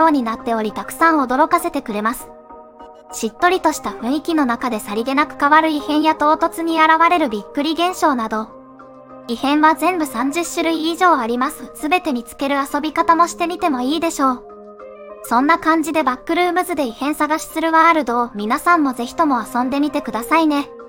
うになっておりたくさん驚かせてくれます。しっとりとした雰囲気の中でさりげなく変わる異変や唐突に現れるびっくり現象など、異変は全部30種類以上あります。すべて見つける遊び方もしてみてもいいでしょう。そんな感じでバックルームズで異変探しするワールドを皆さんもぜひとも遊んでみてくださいね。